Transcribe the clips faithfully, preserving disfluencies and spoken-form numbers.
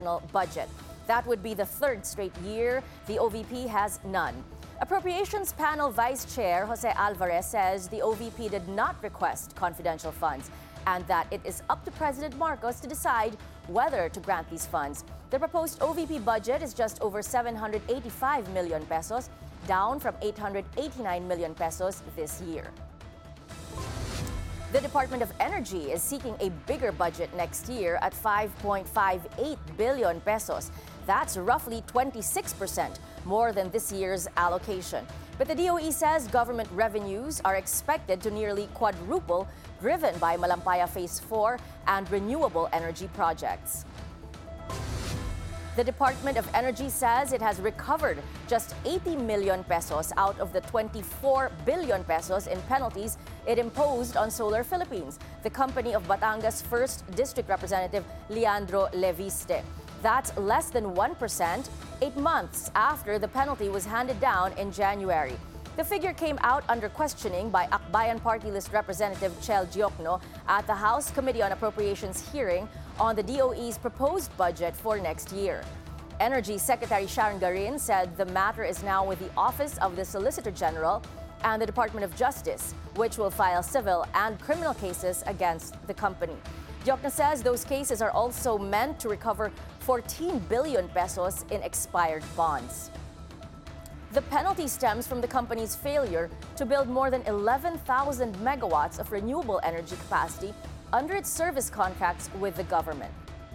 budget. That would be the third straight year the O V P has none. Appropriations Panel Vice Chair Jose Alvarez says the O V P did not request confidential funds and that it is up to President Marcos to decide whether to grant these funds. The proposed O V P budget is just over seven hundred eighty-five million pesos, down from eight hundred eighty-nine million pesos this year. The Department of Energy is seeking a bigger budget next year at five point five eight billion pesos. That's roughly twenty-six percent more than this year's allocation. But the D O E says government revenues are expected to nearly quadruple, driven by Malampaya Phase four and renewable energy projects. The Department of Energy says it has recovered just eighty million pesos out of the twenty-four billion pesos in penalties it imposed on Solar Philippines, the company of Batangas' first District Representative Leandro Leviste. That's less than one percent, eight months after the penalty was handed down in January. The figure came out under questioning by Akbayan Party List Representative Chel Diokno at the House Committee on Appropriations hearing on the D O E's proposed budget for next year. Energy Secretary Sharon Garin said the matter is now with the Office of the Solicitor General and the Department of Justice, which will file civil and criminal cases against the company. Diokno says those cases are also meant to recover fourteen billion pesos in expired bonds. The penalty stems from the company's failure to build more than eleven thousand megawatts of renewable energy capacity under its service contracts with the government.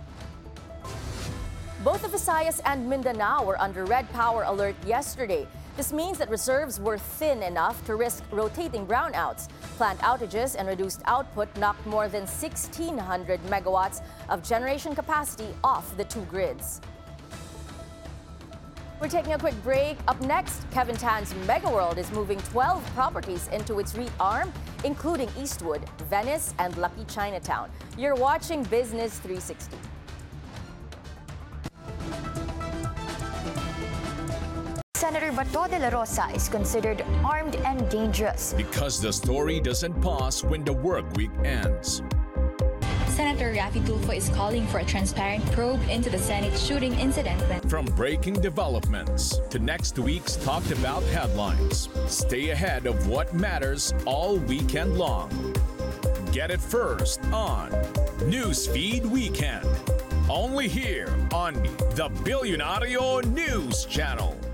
Both the Visayas and Mindanao were under red power alert yesterday. This means that reserves were thin enough to risk rotating brownouts. Plant outages and reduced output knocked more than sixteen hundred megawatts of generation capacity off the two grids. We're taking a quick break. Up next, Kevin Tan's Mega World is moving twelve properties into its REIT arm, including Eastwood, Venice, and Lucky Chinatown. You're watching Business three sixty. Senator Bato de la Rosa is considered armed and dangerous because the story doesn't pause when the work week ends. Senator Raffy Tulfo is calling for a transparent probe into the Senate shooting incident. From breaking developments to next week's talked about headlines, stay ahead of what matters all weekend long. Get it first on Newsfeed Weekend, only here on the Billionario News Channel.